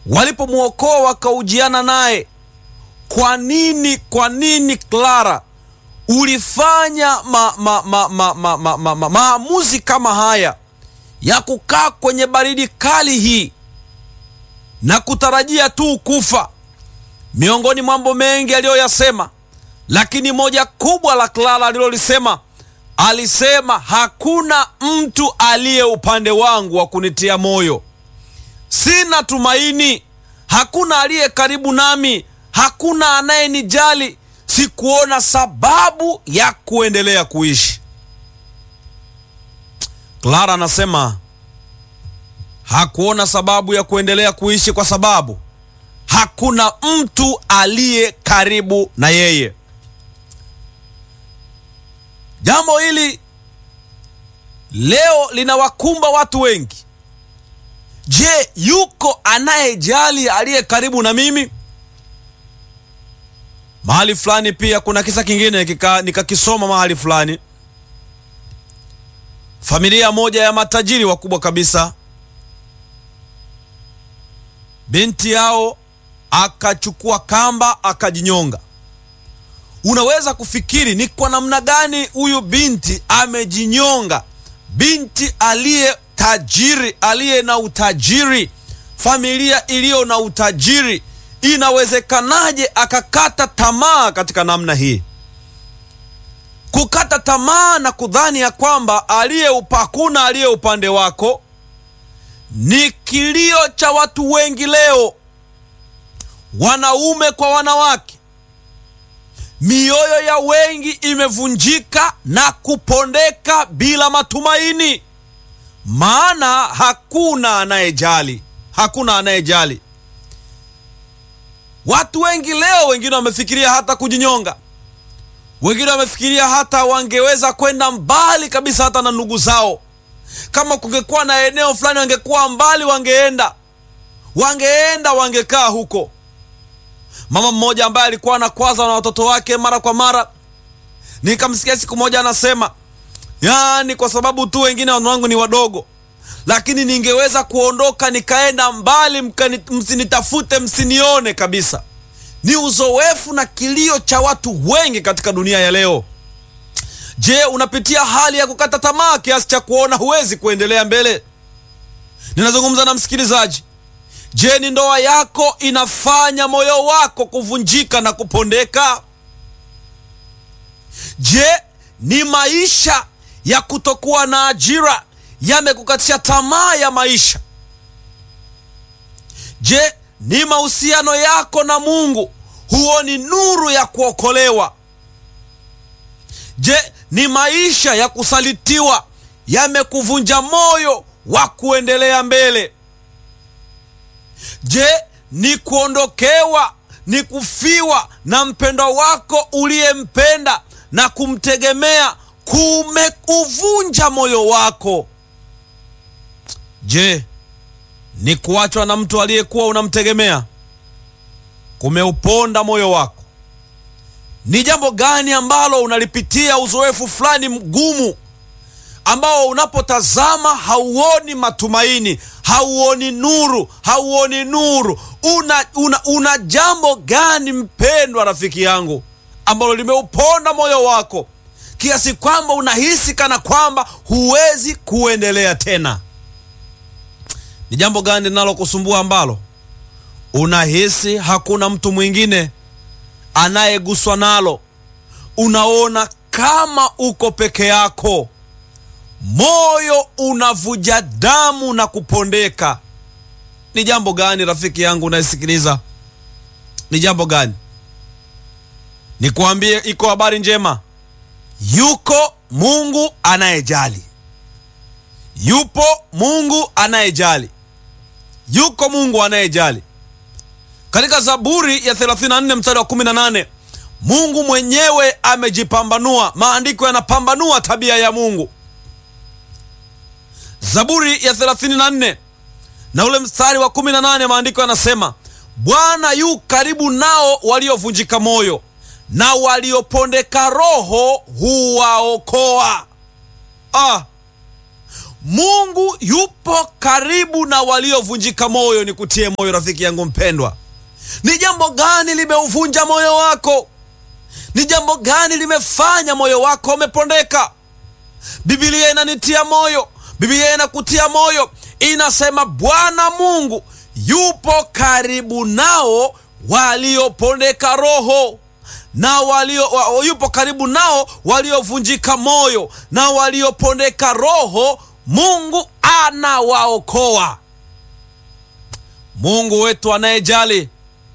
Walipomwokoa wakaujiana naye, kwa nini Clara ulifanya maamuzi kama haya ya kukaa kwenye baridi kali hii na kutarajia tu kufa? Miongoni mambo mengi aliyoyasema, lakini moja kubwa la Clara alilolisema, alisema hakuna mtu aliye upande wangu wa kunitia moyo, sina tumaini, hakuna aliye karibu nami, hakuna anayenijali, sikuona sababu ya kuendelea kuishi. Clara anasema hakuona sababu ya kuendelea kuishi kwa sababu hakuna mtu aliye karibu na yeye. Jambo hili leo linawakumba watu wengi. Je, yuko anayejali aliye karibu na mimi? Mahali fulani pia kuna kisa kingine nikakisoma mahali fulani. Familia moja ya matajiri wakubwa kabisa, binti yao akachukua kamba akajinyonga. Unaweza kufikiri ni kwa namna gani huyu binti amejinyonga? Binti aliye tajiri, aliye na utajiri, familia iliyo na utajiri, inawezekanaje akakata tamaa katika namna hii? Kukata tamaa na kudhani ya kwamba hakuna aliye upande wako ni kilio cha watu wengi leo, wanaume kwa wanawake. Mioyo ya wengi imevunjika na kupondeka bila matumaini, maana hakuna anayejali. Watu wengi leo, wengine wamefikiria hata kujinyonga, wengine wamefikiria hata wangeweza kwenda mbali kabisa hata na ndugu zao. Kama kungekuwa na eneo fulani wangekuwa mbali, wangekaa huko. Mama mmoja ambaye alikuwa anakwaza na watoto wake mara kwa mara, nikamsikia siku moja anasema, yaani kwa sababu tu wengine wanangu ni wadogo, lakini ningeweza kuondoka nikaenda mbali, msinitafute, msinione kabisa. Ni uzoefu na kilio cha watu wengi katika dunia ya leo. Je, unapitia hali ya kukata tamaa kiasi cha kuona huwezi kuendelea mbele? Ninazungumza na msikilizaji. Je, ni ndoa yako inafanya moyo wako kuvunjika na kupondeka? Je, ni maisha ya kutokuwa na ajira yamekukatisha tamaa ya maisha? Je, ni mahusiano yako na Mungu huoni nuru ya kuokolewa? Je, ni maisha ya kusalitiwa yamekuvunja moyo wa kuendelea mbele? Je, ni kuondokewa, ni kufiwa na mpendwa wako uliyempenda na kumtegemea kumeuvunja moyo wako? Je, ni kuachwa na mtu aliyekuwa unamtegemea kumeuponda moyo wako? Ni jambo gani ambalo unalipitia, uzoefu fulani mgumu ambao unapotazama hauoni matumaini, hauoni nuru? Una jambo gani mpendwa rafiki yangu ambalo limeuponda moyo wako kiasi kwamba unahisi kana kwamba huwezi kuendelea tena? Ni jambo gani linalokusumbua ambalo unahisi hakuna mtu mwingine anayeguswa nalo? Unaona kama uko peke yako, moyo unavuja damu na kupondeka. Ni jambo gani rafiki yangu unaisikiliza? Ni jambo gani? Nikwambie, iko habari njema. Yuko Mungu anayejali. Yupo Mungu anayejali. Yuko Mungu anayejali. Katika Zaburi ya 34 mstari wa 18, Mungu mwenyewe amejipambanua. Maandiko yanapambanua tabia ya Mungu. Zaburi ya 34 na ule mstari wa 18, maandiko yanasema, Bwana yu karibu nao waliovunjika moyo, na waliopondeka roho huwaokoa. Mungu yupo karibu na waliovunjika moyo. Nikutie moyo rafiki yangu mpendwa. Ni jambo gani limeuvunja moyo wako? Ni jambo gani limefanya moyo wako umepondeka? Biblia inanitia moyo, Biblia inakutia moyo. Inasema Bwana Mungu yupo karibu nao waliopondeka roho, na yupo karibu nao waliovunjika moyo na waliopondeka roho. Mungu anawaokoa. Mungu wetu anayejali,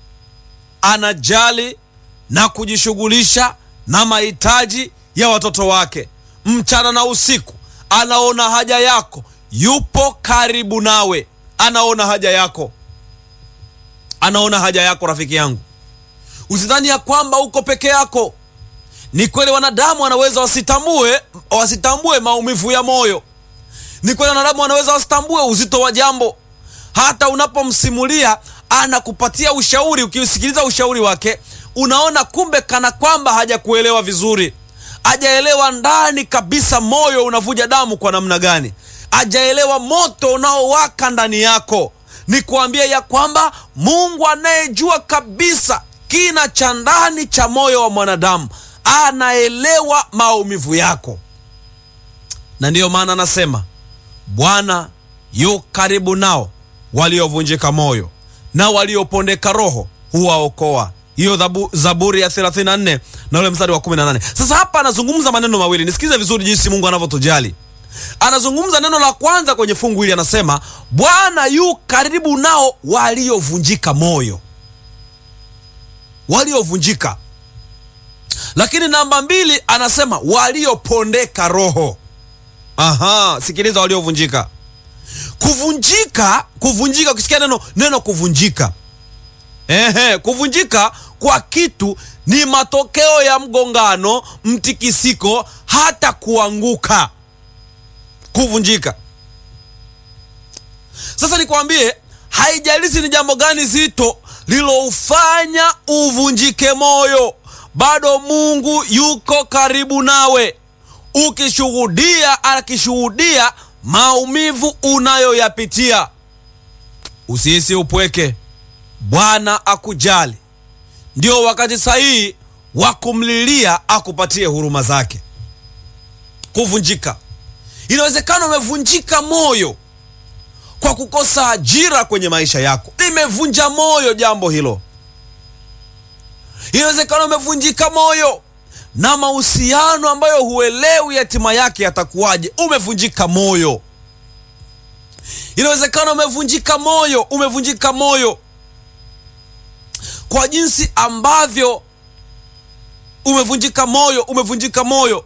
anajali na kujishughulisha na mahitaji ya watoto wake mchana na usiku. Anaona haja yako, yupo karibu nawe, anaona haja yako, anaona haja yako. Rafiki yangu, usidhani ya kwamba uko peke yako. Ni kweli wanadamu wanaweza wasitambue maumivu ya moyo. Ni kweli wanadamu wanaweza wasitambue uzito wa jambo. Hata unapomsimulia anakupatia ushauri, ukisikiliza ushauri wake unaona kumbe kana kwamba hajakuelewa vizuri. Hajaelewa ndani kabisa moyo unavuja damu kwa namna gani. Hajaelewa moto unaowaka ndani yako. Ni kuambia ya kwamba Mungu anayejua kabisa kina cha ndani cha moyo wa mwanadamu anaelewa maumivu yako. Na ndiyo maana anasema Bwana yu karibu nao waliovunjika moyo na waliopondeka roho huwaokoa. Hiyo Zaburi ya 34 na ule mstari wa 18. Sasa hapa anazungumza maneno mawili. Nisikize vizuri jinsi Mungu anavyotujali. Anazungumza neno la kwanza kwenye fungu hili, anasema Bwana yu karibu nao waliovunjika moyo. Waliovunjika. Lakini namba 2 anasema waliopondeka roho. Sikiliza, waliovunjika. Kuvunjika, ukisikia neno kuvunjika. Kuvunjika kwa kitu ni matokeo ya mgongano, mtikisiko, hata kuanguka. Kuvunjika. Sasa nikwambie, haijalishi ni jambo gani zito liloufanya uvunjike moyo, bado Mungu yuko karibu nawe. Akishuhudia maumivu unayoyapitia. Usihisi upweke. Bwana akujali. Ndio wakati sahihi wa kumlilia akupatie huruma zake. Kuvunjika. Inawezekana umevunjika moyo kwa kukosa ajira kwenye maisha yako. Imevunja moyo jambo hilo. Inawezekana umevunjika moyo na mahusiano ambayo huelewi hatima yake yatakuwaje. Umevunjika moyo. Inawezekana umevunjika moyo kwa jinsi ambavyo umevunjika moyo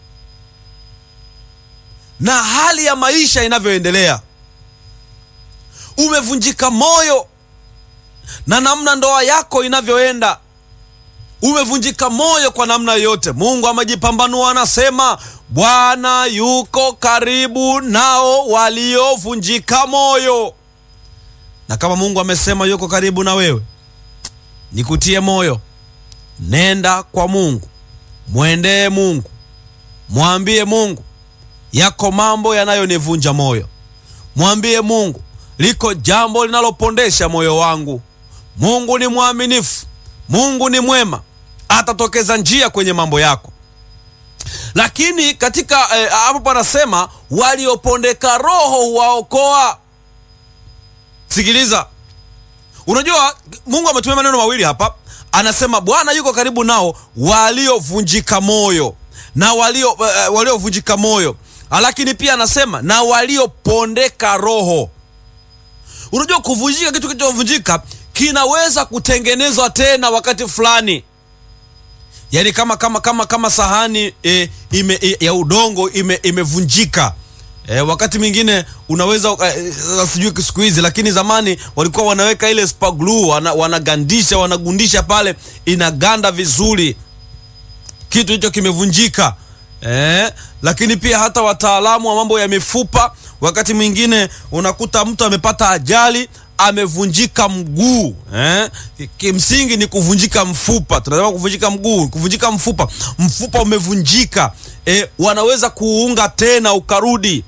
na hali ya maisha inavyoendelea. Umevunjika moyo na namna ndoa yako inavyoenda. Umevunjika moyo kwa namna yote. Mungu amejipambanua, anasema Bwana yuko karibu nao waliovunjika moyo. Na kama Mungu amesema yuko karibu na wewe, nikutie moyo. Nenda kwa Mungu, mwendee Mungu, mwambie Mungu yako mambo yanayonivunja moyo. Mwambie Mungu liko jambo linalopondesha moyo wangu. Mungu ni mwaminifu, Mungu ni mwema, atatokeza njia kwenye mambo yako. Lakini katika hapo panasema waliopondeka roho huwaokoa. Sikiliza. Unajua Mungu ametumia maneno mawili hapa. Anasema Bwana yuko karibu nao waliovunjika moyo na waliovunjika moyo. Lakini pia anasema na waliopondeka roho. Unajua kuvunjika, kitu kilichovunjika kinaweza kutengenezwa tena wakati fulani. Yaani kama sahani ya udongo imevunjika. Wakati mwingine unaweza sijui siku hizi, lakini zamani walikuwa wanaweka ile super glue, wanagundisha pale, inaganda vizuri. Kitu hicho kimevunjika. Lakini pia hata wataalamu wa mambo ya mifupa, wakati mwingine unakuta mtu amepata ajali, amevunjika mguu. Kimsingi ni kuvunjika mfupa. Tunasema kuvunjika mguu, kuvunjika mfupa. Mfupa umevunjika. Wanaweza kuunga tena ukarudi.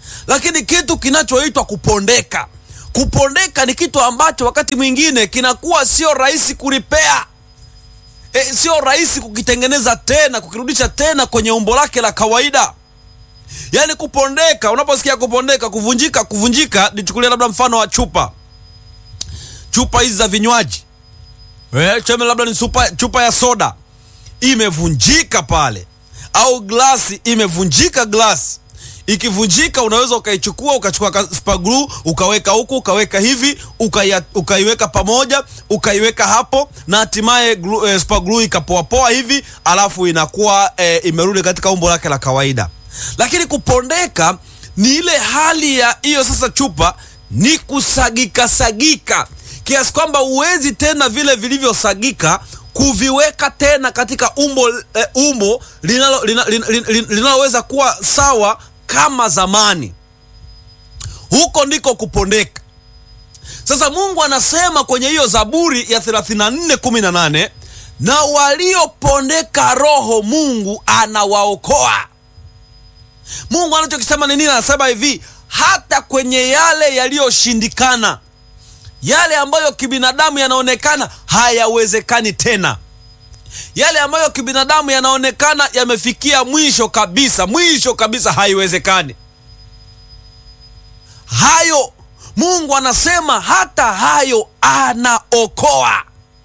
Lakini kitu kinachoitwa kupondeka, kupondeka ni kitu ambacho wakati mwingine kinakuwa sio rahisi kuripea. Sio rahisi kukitengeneza tena, kukirudisha tena kwenye umbo lake la kawaida. Yaani kupondeka, unaposikia kupondeka, kuvunjika, nichukulie labda mfano wa chupa hizi za vinywaji. Cheme labda ni chupa ya soda imevunjika pale, au glasi imevunjika. Glasi ikivunjika, unaweza ukachukua super glue, ukaweka huku, ukaweka hivi, ukaiweka pamoja, ukaiweka hapo, na hatimaye super glue ikapoa hivi, alafu inakuwa imerudi katika umbo lake la kawaida. Lakini kupondeka ni ile hali ya hiyo sasa chupa ni kusagika kiasi kwamba uwezi tena vile vilivyosagika kuviweka tena katika umbo linaloweza kuwa sawa kama zamani. Huko ndiko kupondeka. Sasa Mungu anasema kwenye hiyo Zaburi ya 34:18, na waliopondeka roho Mungu anawaokoa. Mungu anachokisema ni nini? Anasema hivi, hata kwenye yale yaliyoshindikana, yale ambayo kibinadamu yanaonekana hayawezekani tena, yale ambayo kibinadamu yanaonekana yamefikia mwisho kabisa, haiwezekani, hayo Mungu anasema hata hayo anaokoa.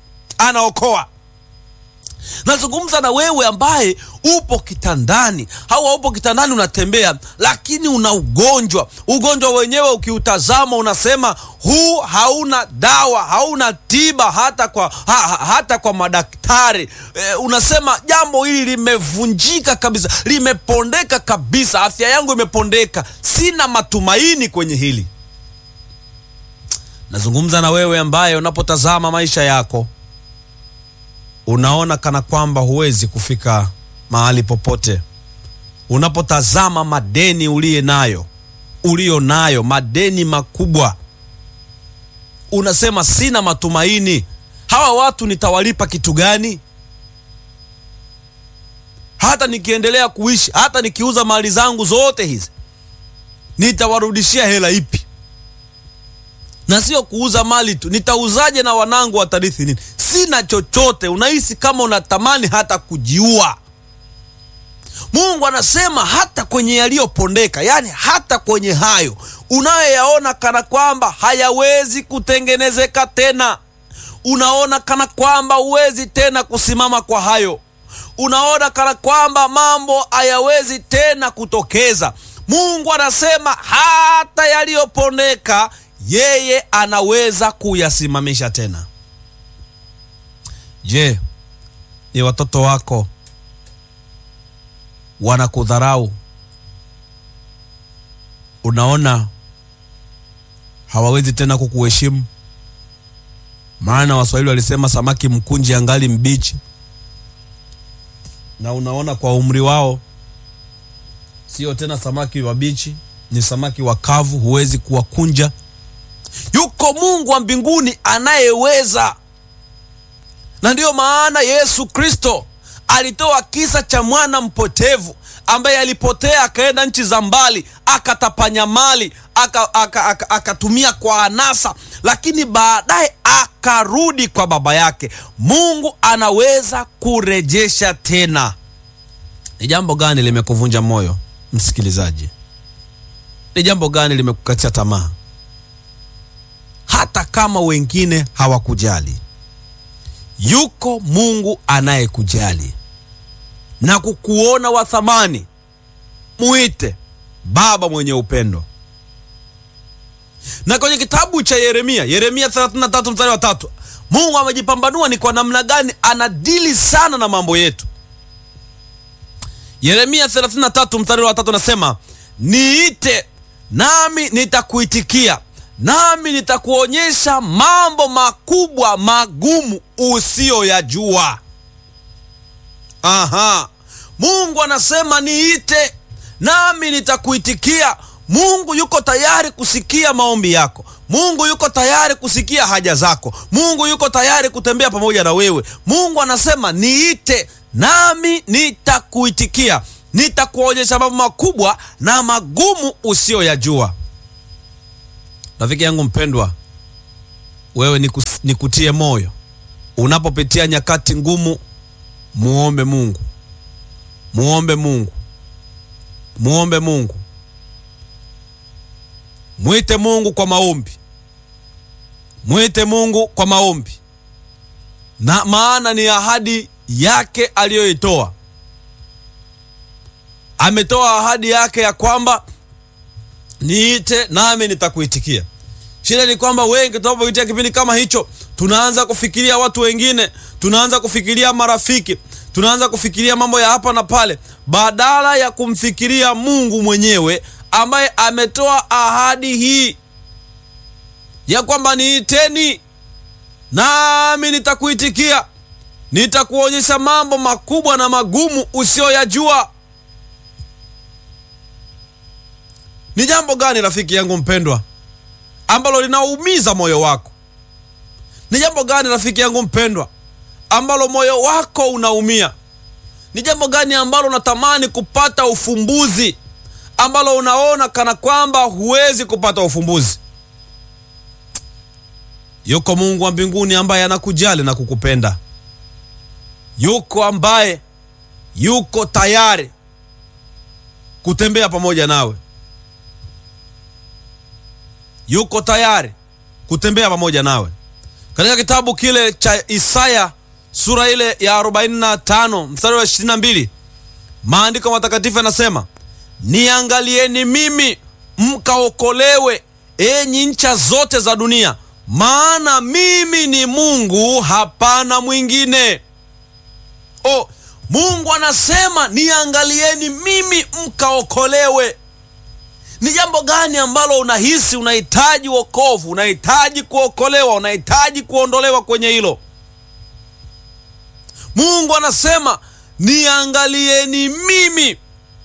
Nazungumza na wewe ambaye upo kitandani, au upo kitandani unatembea, lakini una ugonjwa wenyewe ukiutazama unasema huu hauna dawa, hauna tiba hata kwa madaktari. Unasema jambo hili limevunjika kabisa, limepondeka kabisa, afya yangu imepondeka, sina matumaini kwenye hili. Nazungumza na wewe ambaye unapotazama maisha yako unaona kana kwamba huwezi kufika mahali popote. Unapotazama madeni ulio nayo, madeni makubwa, unasema sina matumaini. Hawa watu nitawalipa kitu gani? Hata nikiendelea kuishi, hata nikiuza mali zangu zote hizi, nitawarudishia hela ipi? Na sio kuuza mali tu, nitauzaje na wanangu watarithi nini? Sina chochote. Unahisi kama unatamani hata kujiua. Mungu anasema hata kwenye yaliyopondeka, yani hata kwenye hayo unayoyaona kana kwamba hayawezi kutengenezeka tena, unaona kana kwamba huwezi tena kusimama kwa hayo, unaona kana kwamba mambo hayawezi tena kutokeza, Mungu anasema hata yaliyopondeka yeye anaweza kuyasimamisha tena. Je, ni watoto wako wanakudharau? Unaona hawawezi tena kukuheshimu? Maana Waswahili walisema samaki mkunji angali mbichi. Na unaona kwa umri wao sio tena samaki wabichi, ni samaki wakavu, huwezi kuwakunja. Yuko Mungu wa mbinguni anayeweza. Na ndiyo maana Yesu Kristo alitoa kisa cha mwana mpotevu ambaye alipotea, akaenda nchi za mbali, akatapanya mali, akatumia kwa anasa, lakini baadaye akarudi kwa baba yake. Mungu anaweza kurejesha tena. Ni jambo gani limekuvunja moyo, msikilizaji? Ni jambo gani limekukatia tamaa? Hata kama wengine hawakujali, yuko Mungu anayekujali na kukuona wa thamani. Muite Baba mwenye upendo. Na kwenye kitabu cha Yeremia 33:3, Mungu amejipambanua ni kwa namna gani anadili sana na mambo yetu. Yeremia 33:3 nasema, niite nami nitakuitikia, nami nitakuonyesha mambo makubwa magumu usiyoyajua. Mungu anasema niite nami nitakuitikia. Mungu yuko tayari kusikia maombi yako. Mungu yuko tayari kusikia haja zako. Mungu yuko tayari kutembea pamoja na wewe. Mungu anasema niite nami nitakuitikia. nitakuonyesha mambo makubwa na magumu usiyoyajua. Rafiki yangu mpendwa, wewe nikutie moyo. Unapopitia nyakati ngumu, muombe Mungu. Muombe Mungu. Muombe Mungu. Mwite Mungu kwa maombi. Mwite Mungu kwa maombi. Na maana ni ahadi yake aliyoitoa. Ametoa ahadi yake ya kwamba niite nami nitakuitikia. Shida ni kwamba wengi tunapopitia kipindi kama hicho, tunaanza kufikiria watu wengine, tunaanza kufikiria marafiki, tunaanza kufikiria mambo ya hapa na pale, badala ya kumfikiria Mungu mwenyewe ambaye ametoa ahadi hii ya kwamba niiteni nami nitakuitikia, nitakuonyesha mambo makubwa na magumu usiyoyajua. Ni jambo gani rafiki yangu mpendwa ambalo linaumiza moyo wako? Ni jambo gani rafiki yangu mpendwa ambalo moyo wako unaumia? Ni jambo gani ambalo unatamani kupata ufumbuzi, ambalo unaona kana kwamba huwezi kupata ufumbuzi? Yuko Mungu wa mbinguni ambaye anakujali na kukupenda. Yuko ambaye yuko tayari kutembea pamoja nawe. Yuko tayari kutembea pamoja nawe. Katika kitabu kile cha Isaya sura ile ya 45 mstari wa 22, maandiko matakatifu yanasema, niangalieni mimi mkaokolewe, enyi ncha zote za dunia, maana mimi ni Mungu, hapana mwingine. Mungu anasema niangalieni mimi mkaokolewe. Ni jambo gani ambalo unahisi unahitaji wokovu, unahitaji kuokolewa, unahitaji kuondolewa kwenye hilo? Mungu anasema niangalieni mimi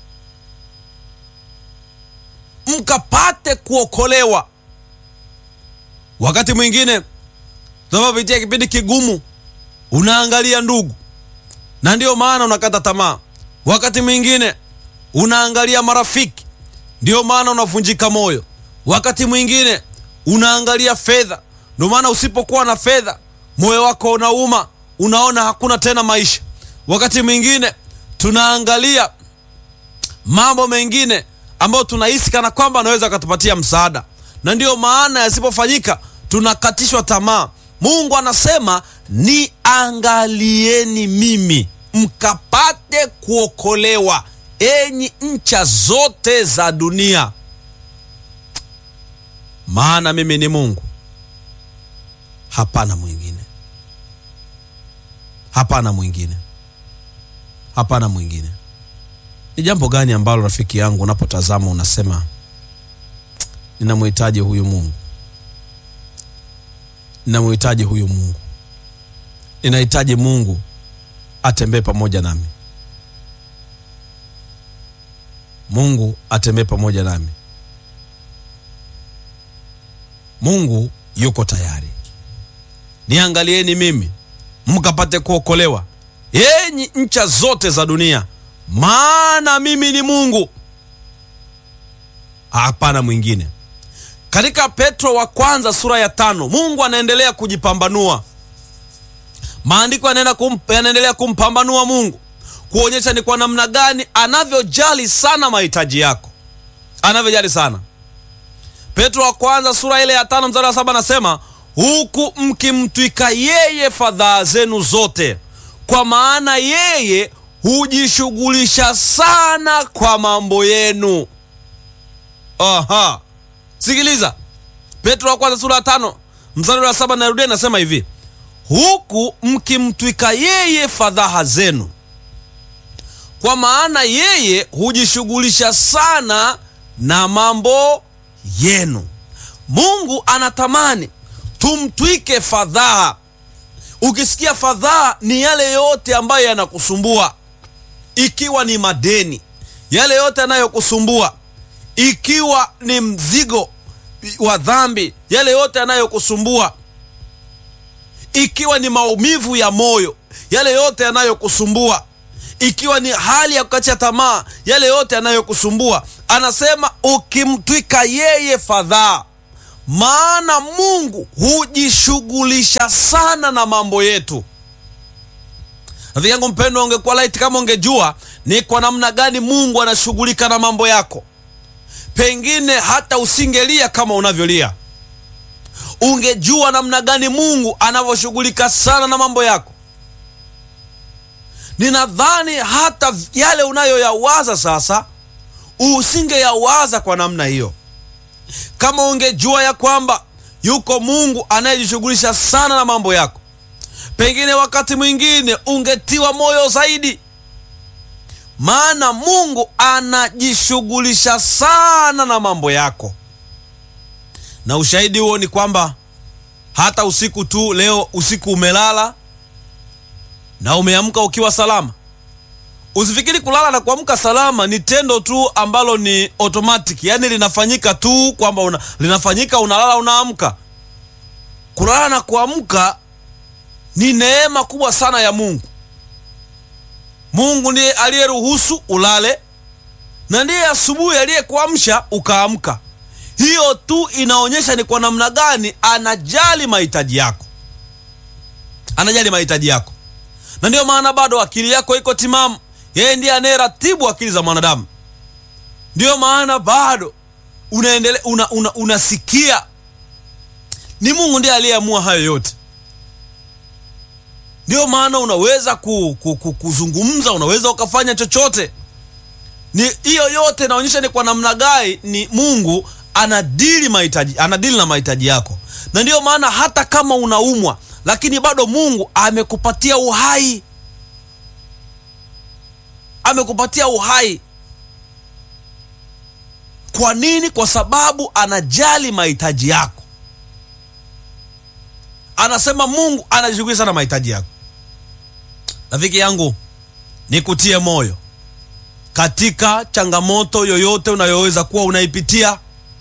mkapate kuokolewa. Wakati mwingine tunapopitia kipindi kigumu, unaangalia ndugu na ndio maana unakata tamaa. Wakati mwingine unaangalia marafiki, ndio maana unavunjika moyo. Wakati mwingine unaangalia fedha, ndio maana usipokuwa na fedha moyo wako unauma, unaona hakuna tena maisha. Wakati mwingine tunaangalia mambo mengine ambayo tunahisi kana kwamba anaweza kutupatia msaada, na ndio maana yasipofanyika tunakatishwa tamaa. Mungu anasema niangalieni mimi mkapate kuokolewa, enyi ncha zote za dunia, maana mimi ni Mungu, hapana mwingine. Hapana mwingine. Hapana mwingine. Ni jambo gani ambalo rafiki yangu unapotazama unasema ninamhitaji huyu Mungu? Ninamhitaji huyu Mungu. Ninahitaji Mungu atembee pamoja nami. Mungu atembee pamoja nami. Mungu yuko tayari. Niangalieni mimi mkapate kuokolewa, enyi ncha zote za dunia, maana mimi ni Mungu, hapana mwingine. Katika Petro wa kwanza sura ya 5, Mungu anaendelea kujipambanua. Maandiko yanaendelea kumpambanua Mungu, kuonyesha ni kwa namna gani anavyojali sana mahitaji yako. Anavyojali sana. Petro wa kwanza sura ile ya 5 mstari wa 7 anasema, huku mkimtwika yeye fadhaa zenu zote, kwa maana yeye hujishughulisha sana kwa mambo yenu. Sikiliza. Petro wa kwanza sura ya 5 mstari wa 7 narudia, nasema hivi, huku mkimtwika yeye fadhaa zenu, kwa maana yeye hujishughulisha sana na mambo yenu. Mungu anatamani tumtwike fadhaa. Ukisikia fadhaa, ni yale yote ambayo yanakusumbua, ikiwa ni madeni, yale yote yanayokusumbua, ikiwa ni mzigo wa dhambi, yale yote yanayokusumbua, ikiwa ni maumivu ya moyo, yale yote yanayokusumbua, ikiwa ni hali ya kukatia tamaa yale yote yanayokusumbua, anasema ukimtwika yeye fadhaa, maana Mungu hujishughulisha sana na mambo yetu. Rafiki yangu mpendwa, ungekuwa laiti kama ungejua ni kwa namna gani Mungu anashughulika na mambo yako, pengine hata usingelia kama unavyolia. Ungejua namna gani Mungu anavyoshughulika sana na mambo yako, ninadhani hata yale unayoyawaza sasa usingeyawaza kwa namna hiyo. Kama ungejua ya kwamba yuko Mungu anayejishughulisha sana na mambo yako, pengine wakati mwingine ungetiwa moyo zaidi, maana Mungu anajishughulisha sana na mambo yako. Na ushahidi huo ni kwamba hata usiku tu, leo usiku umelala na umeamka ukiwa salama. Usifikiri kulala na kuamka salama ni tendo tu ambalo ni automatic, yani linafanyika tu kwamba linafanyika, unalala unaamka. Kulala na kuamka ni neema kubwa sana ya Mungu. Mungu ndiye aliyeruhusu ulale na ndiye asubuhi aliyekuamsha ukaamka. Hiyo tu inaonyesha ni kwa namna gani anajali mahitaji yako. Anajali mahitaji yako. Na ndio maana bado akili yako iko timamu. Yeye ndiye anayeratibu akili za mwanadamu. Ndio maana bado unaendelea unasikia. Ni Mungu ndiye aliyeamua hayo yote. Ndio maana unaweza kuzungumza, unaweza ukafanya chochote. Ni hiyo yote inaonyesha ni kwa namna gani ni Mungu anadili na mahitaji yako. Na ndio maana hata kama unaumwa, lakini bado Mungu amekupatia uhai. Amekupatia uhai. Kwa nini? Kwa sababu anajali mahitaji yako. Anasema Mungu anajishughulisha sana mahitaji yako. Rafiki yangu, nikutie moyo katika changamoto yoyote unayoweza kuwa unaipitia.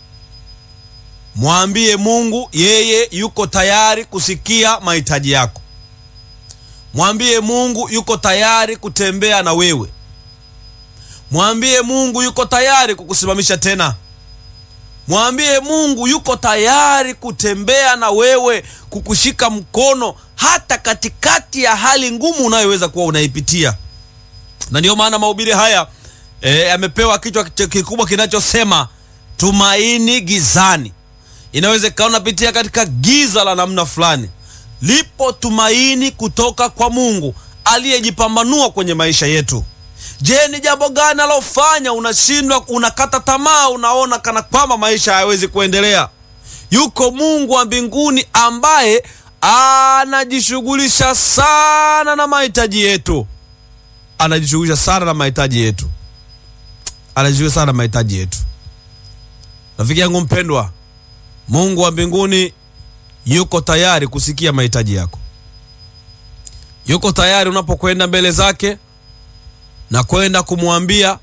Mwambie Mungu yeye yuko tayari kusikia mahitaji yako. Mwambie Mungu yuko tayari kutembea na wewe. Mwambie Mungu yuko tayari kukusimamisha tena. Mwambie Mungu yuko tayari kutembea na wewe, kukushika mkono hata katikati ya hali ngumu unayoweza kuwa unaipitia. Na ndio maana mahubiri haya yamepewa kichwa kikubwa kinachosema tumaini gizani. Inawezekana unapitia katika giza la namna fulani. Lipo tumaini kutoka kwa Mungu aliyejipambanua kwenye maisha yetu. Je, ni jambo gani alofanya unashindwa, unakata tamaa, unaona kana kwamba maisha hayawezi kuendelea? Yuko Mungu wa mbinguni ambaye anajishughulisha sana na mahitaji yetu. Anajishughulisha sana na mahitaji yetu. Anajishughulisha sana na mahitaji yetu. Rafiki yangu mpendwa, Mungu wa mbinguni yuko tayari kusikia mahitaji yako. Yuko tayari unapokwenda mbele zake na kwenda kumwambia.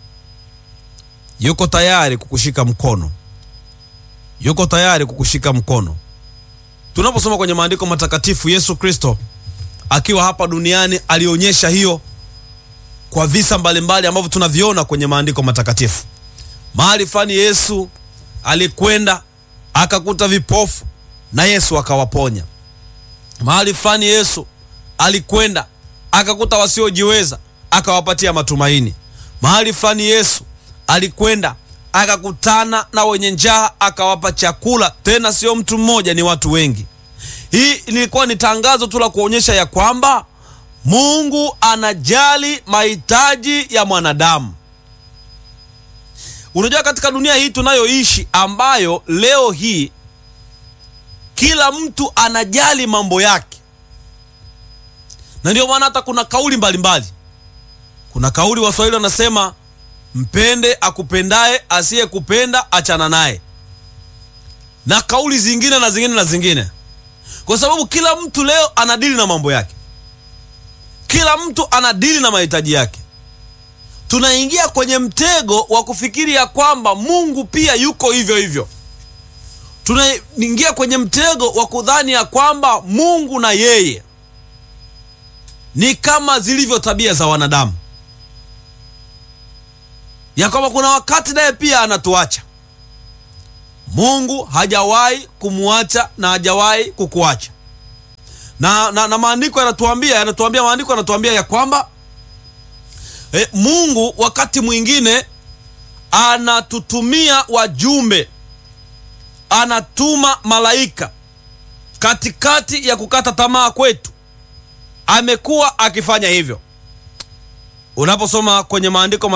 Yuko tayari kukushika mkono. Yuko tayari kukushika mkono. Tunaposoma kwenye maandiko matakatifu, Yesu Kristo akiwa hapa duniani alionyesha hiyo kwa visa mbalimbali ambavyo tunaviona kwenye maandiko matakatifu. Mahali fulani Yesu alikwenda akakuta vipofu na Yesu akawaponya. Mahali fulani Yesu alikwenda akakuta wasiojiweza akawapatia matumaini. Mahali fulani Yesu alikwenda akakutana na wenye njaa akawapa chakula, tena sio mtu mmoja, ni watu wengi. Hii ilikuwa ni tangazo tu la kuonyesha ya kwamba Mungu anajali mahitaji ya mwanadamu. Unajua, katika dunia hii tunayoishi ambayo leo hii kila mtu anajali mambo yake. Na ndio maana hata kuna kauli mbalimbali. Kuna kauli Waswahili wanasema mpende akupendaye, asiyekupenda achana naye. Na kauli zingine na zingine na zingine. Kwa sababu kila mtu leo anadili na mambo yake. Kila mtu anadili na mahitaji yake. Tunaingia kwenye mtego wa kufikiri ya kwamba Mungu pia yuko hivyo hivyo. Tunaingia kwenye mtego wa kudhani ya kwamba Mungu na yeye ni kama zilivyo tabia za wanadamu. ya kwamba kuna wakati naye pia anatuacha. Mungu hajawahi kumuacha na hajawahi kukuacha. Na maandiko yanatuambia maandiko yanatuambia ya kwamba Mungu wakati mwingine anatutumia wajumbe, anatuma malaika katikati ya kukata tamaa kwetu. Amekuwa akifanya hivyo. Unaposoma kwenye maandiko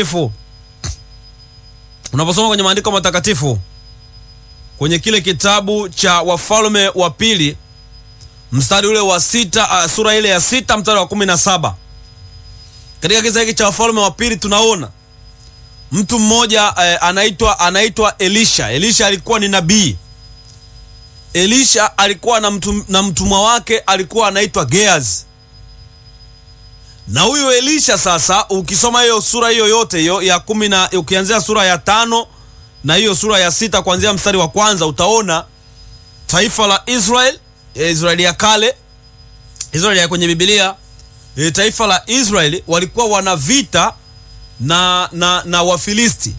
matakatifu, kwenye kile kitabu cha Wafalme wa Pili mstari ule wa 6, sura ile ya 6 mstari wa 17. Katika kisa hiki cha Wafalme wa Pili tunaona mtu mmoja anaitwa Elisha. Elisha alikuwa ni nabii. Elisha alikuwa na mtumwa wake alikuwa anaitwa Gehazi. Na huyo Elisha sasa, ukisoma hiyo sura hiyo yote hiyo ya 10 na ukianzia sura ya 5 na hiyo sura ya 6 kuanzia mstari wa kwanza, utaona taifa la Israeli ya kale, Israeli ya kwenye Biblia, taifa la Israeli walikuwa wana vita na Wafilisti.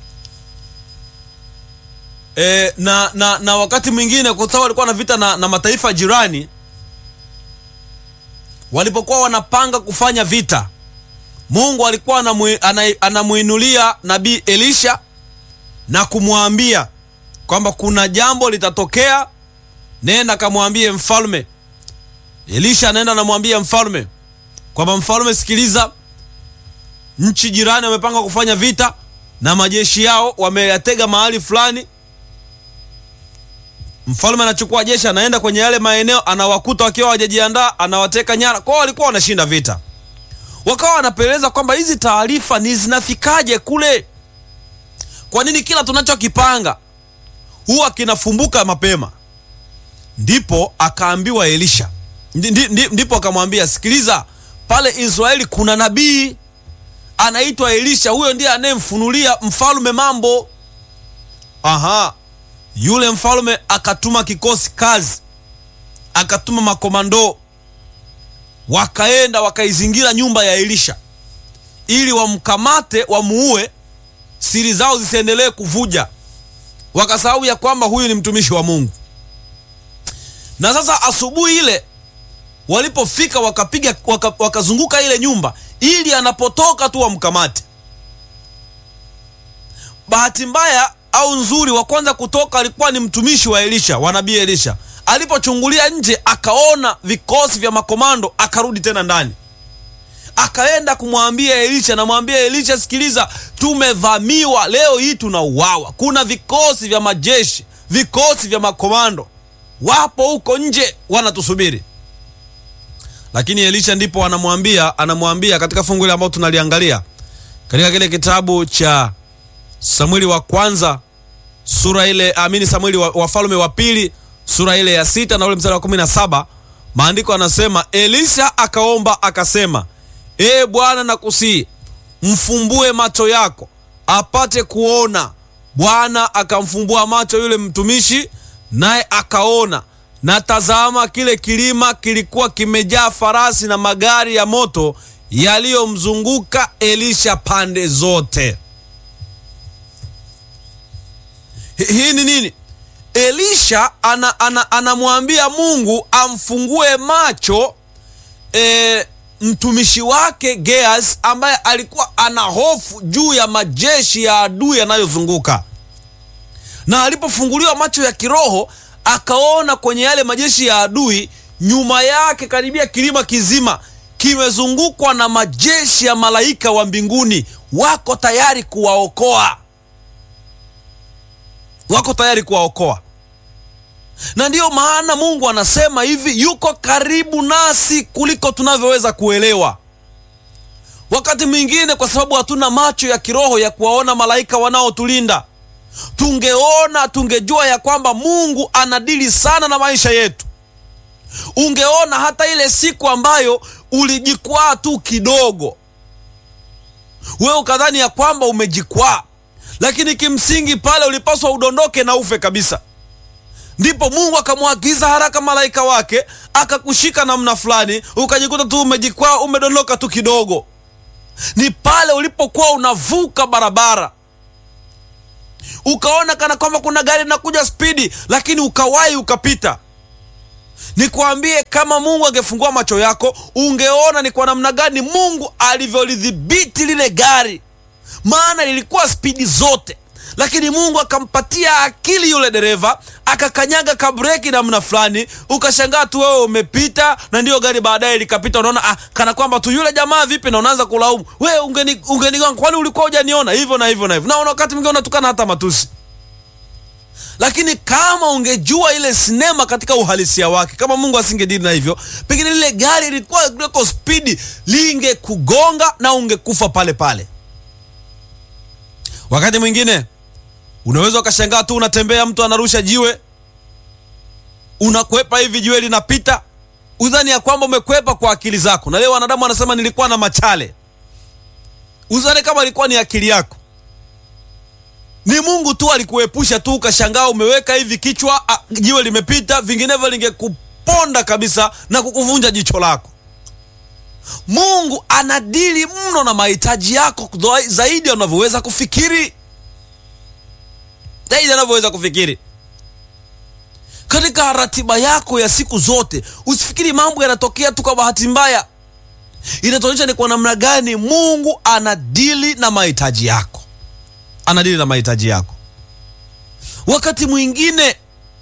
Na wakati mwingine kwa sababu walikuwa na vita na mataifa jirani, walipokuwa wanapanga kufanya vita, Mungu alikuwa anamuinulia nabii Elisha na kumwambia kwamba kuna jambo litatokea, nenda kamwambie mfalme. Elisha anaenda anamwambia mfalme kwamba mfalme, sikiliza, nchi jirani wamepanga kufanya vita na majeshi yao wameyatega mahali fulani. Mfalme anachukua jeshi, anaenda kwenye yale maeneo, anawakuta wakiwa hawajajiandaa, anawateka nyara. Kwa walikuwa wanashinda vita. Wakawa wanapeleza kwamba hizi taarifa ni zinafikaje kule? Kwa nini kila tunachokipanga huwa kinafumbuka mapema? Ndipo akaambiwa Elisha, ndipo akamwambia, sikiliza, pale Israeli kuna nabii anaitwa Elisha, huyo ndiye anayemfunulia mfalme mambo. Yule mfalme akatuma kikosi kazi, akatuma makomando, wakaenda wakaizingira nyumba ya Elisha ili wamkamate, wamuue, siri zao zisiendelee kuvuja. Wakasahau ya kwamba huyu ni mtumishi wa Mungu. Na sasa asubuhi ile walipofika, wakazunguka ile nyumba ili anapotoka tu wamkamate. Bahati mbaya au nzuri, wa kwanza kutoka alikuwa ni mtumishi wa Elisha, wa nabii Elisha. Alipochungulia nje akaona vikosi vya makomando, akarudi tena ndani. Akaenda kumwambia Elisha, namwambia Elisha, sikiliza, tumevamiwa leo hii, tunauawa. Kuna vikosi vya majeshi, vikosi vya makomando wapo huko nje wanatusubiri. Lakini Elisha ndipo anamwambia katika fungu ile ambalo tunaliangalia katika kile kitabu cha Samueli wa kwanza sura ile, Samueli Wafalme wa Pili sura ile ya 6 na ule mstari wa 17, maandiko anasema, Elisha akaomba akasema, Bwana nakusihi, mfumbue macho yako apate kuona. Bwana akamfumbua macho yule mtumishi, naye akaona, na tazama, kile kilima kilikuwa kimejaa farasi na magari ya moto yaliyomzunguka Elisha pande zote. Hii ni nini? Elisha anamwambia Mungu amfungue macho mtumishi wake Gehazi, ambaye alikuwa ana hofu juu ya majeshi ya adui yanayozunguka. Na alipofunguliwa macho ya kiroho, akaona kwenye yale majeshi ya adui, nyuma yake karibia kilima kizima kimezungukwa na majeshi ya malaika wa mbinguni, wako tayari kuwaokoa. Na ndiyo maana Mungu anasema hivi, yuko karibu nasi kuliko tunavyoweza kuelewa. Wakati mwingine kwa sababu hatuna macho ya kiroho ya kuwaona malaika wanaotulinda, tungejua ya kwamba Mungu anadili sana na maisha yetu. Ungeona hata ile siku ambayo ulijikwaa tu kidogo, wewe ukadhani ya kwamba umejikwaa, lakini kimsingi pale ulipaswa udondoke na ufe kabisa. Ndipo Mungu akamwagiza haraka malaika wake, akakushika namna fulani, ukajikuta tu umejikwaa, umedondoka tu kidogo. Ni pale ulipokuwa unavuka barabara, ukaona kana kwamba kuna gari linakuja spidi, lakini ukawahi ukapita. Nikwambie, kama Mungu angefungua macho yako, ungeona ni kwa namna gani Mungu alivyolidhibiti lile gari. Maana lilikuwa spidi zote, lakini Mungu akampatia akili yule dereva, akakanyaga kabreki namna fulani, ukashangaa tu wewe umepita na ndio gari baadaye likapita. Unaona kana kwamba tu yule jamaa vipi, na unaanza kulaumu, wewe ungenigonga, kwani ulikuwa hujaniona? Hivyo na hivyo na hivyo. Na wakati mwingine unatukana hata matusi. Lakini kama ungejua ile sinema katika uhalisia wake, kama Mungu asingedili na hivyo, pengine lile gari lilikuwa liko spidi, lingekugonga na ungekufa pale pale. Wakati mwingine unaweza ukashangaa tu unatembea, mtu anarusha jiwe, unakwepa hivi, jiwe linapita, udhani ya kwamba umekwepa kwa akili zako. Na leo wanadamu wanasema nilikuwa na machale. Udhani kama ilikuwa ni akili yako. Ni Mungu tu alikuepusha tu, ukashangaa umeweka hivi kichwa, jiwe limepita, vinginevyo lingekuponda kabisa na kukuvunja jicho lako. Mungu anadili mno na mahitaji yako zaidi unavyoweza kufikiri. Zaidi unavyoweza kufikiri. Katika ratiba yako ya siku zote, usifikiri mambo yanatokea tu kwa bahati mbaya. Inatuonyesha ni kwa namna gani Mungu anadili na mahitaji yako. Anadili na mahitaji yako. Wakati mwingine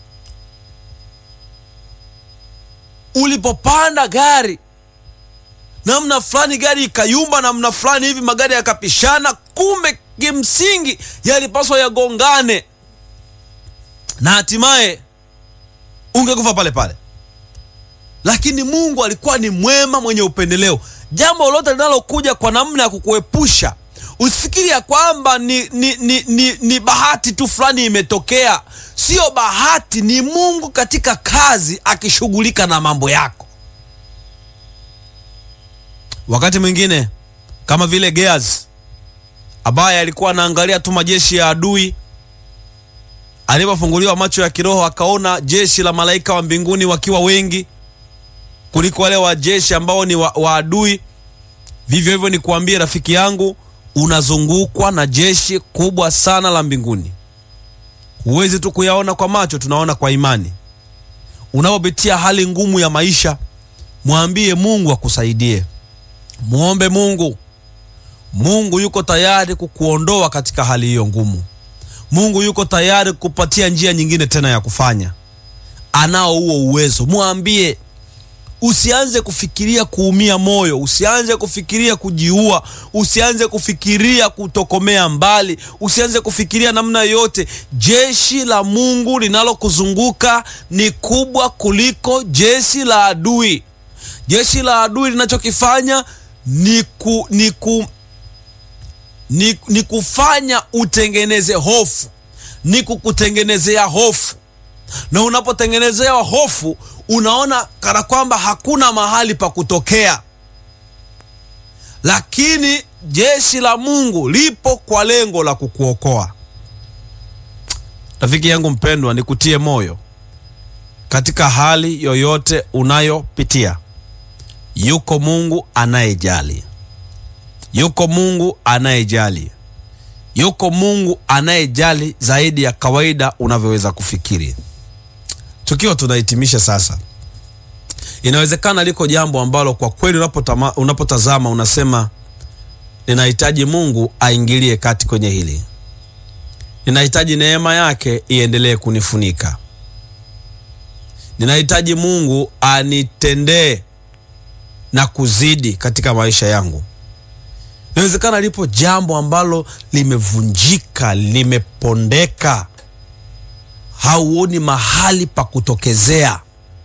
ulipopanda gari, namna fulani gari ikayumba, namna fulani hivi magari yakapishana, kumbe kimsingi yalipaswa yagongane na hatimaye ungekufa pale pale. Lakini Mungu alikuwa ni mwema, mwenye upendeleo. Jambo lolote linalokuja kwa namna ya kukuepusha, usifikiri ya kwamba ni bahati tu fulani imetokea. Sio bahati, ni Mungu katika kazi akishughulika na mambo yako. Wakati mwingine kama vile Gehazi ambaye alikuwa anaangalia tu majeshi ya adui, alipofunguliwa macho ya kiroho akaona jeshi la malaika wa mbinguni wakiwa wengi kuliko wale wa jeshi ambao ni wa adui. Vivyo hivyo ni kuambia rafiki yangu, unazungukwa na jeshi kubwa sana la mbinguni. Huwezi tu kuyaona kwa macho, tunaona kwa imani. Unapopitia hali ngumu ya maisha, mwambie Mungu akusaidie. Muombe Mungu. Mungu yuko tayari kukuondoa katika hali hiyo ngumu. Mungu yuko tayari kukupatia njia nyingine tena ya kufanya. Anao huo uwezo. Mwambie. Usianze kufikiria kuumia moyo, usianze kufikiria kujiua, usianze kufikiria kutokomea mbali, usianze kufikiria namna yote. Jeshi la Mungu linalokuzunguka ni kubwa kuliko jeshi la adui. Jeshi la adui linachokifanya ni kufanya utengeneze hofu, ni kukutengenezea hofu. Na unapotengenezewa hofu, unaona kana kwamba hakuna mahali pa kutokea. Lakini jeshi la Mungu lipo kwa lengo la kukuokoa. Rafiki yangu mpendwa, nikutie moyo katika hali yoyote unayopitia. Yuko Mungu anayejali. Yuko Mungu anayejali. Yuko Mungu anayejali zaidi ya kawaida unavyoweza kufikiri. Tukiwa tunahitimisha sasa, inawezekana liko jambo ambalo kwa kweli unapotazama unasema, ninahitaji Mungu aingilie kati kwenye hili. Ninahitaji neema yake iendelee kunifunika. Ninahitaji Mungu anitendee na kuzidi katika maisha yangu. Inawezekana lipo jambo ambalo limevunjika, limepondeka, hauoni mahali pa kutokezea.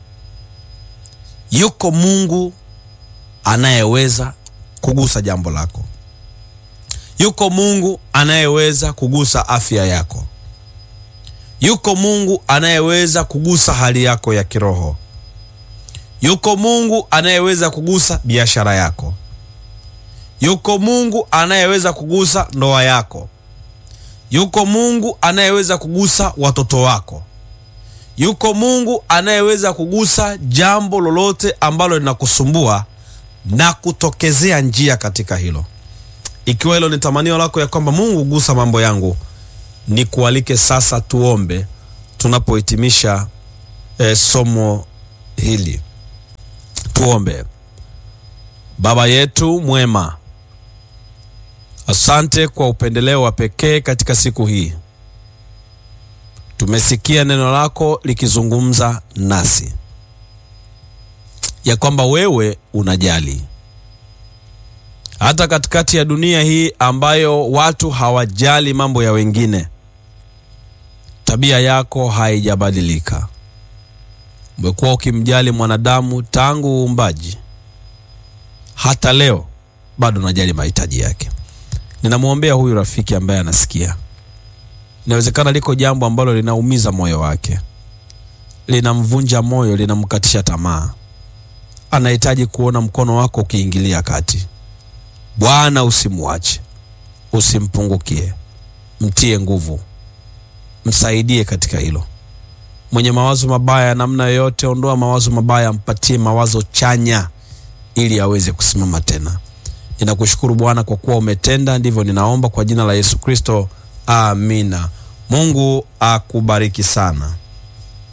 Yuko Mungu anayeweza kugusa jambo lako. Yuko Mungu anayeweza kugusa afya yako. Yuko Mungu anayeweza kugusa hali yako ya kiroho. Yuko Mungu anayeweza kugusa biashara yako. Yuko Mungu anayeweza kugusa ndoa yako. Yuko Mungu anayeweza kugusa watoto wako. Yuko Mungu anayeweza kugusa jambo lolote ambalo linakusumbua na kutokezea njia katika hilo. Ikiwa hilo ni tamanio lako ya kwamba Mungu gusa mambo yangu, ni kualike sasa tuombe tunapohitimisha somo hili. Tuombe. Baba yetu mwema, asante kwa upendeleo wa pekee katika siku hii. Tumesikia neno lako likizungumza nasi ya kwamba wewe unajali. Hata katikati ya dunia hii ambayo watu hawajali mambo ya wengine, tabia yako haijabadilika. Umekuwa ukimjali mwanadamu tangu uumbaji. Hata leo bado unajali mahitaji yake. Ninamwombea huyu rafiki ambaye anasikia. Inawezekana liko jambo ambalo linaumiza moyo wake, linamvunja moyo, linamkatisha tamaa. Anahitaji kuona mkono wako ukiingilia kati. Bwana, usimwache, usimpungukie, mtie nguvu, msaidie katika hilo. Mwenye mawazo mabaya namna yoyote, ondoa mawazo mabaya, mpatie mawazo chanya ili aweze kusimama tena. Ninakushukuru Bwana kwa kuwa umetenda. Ndivyo ninaomba kwa jina la Yesu Kristo. Amina. Mungu akubariki sana.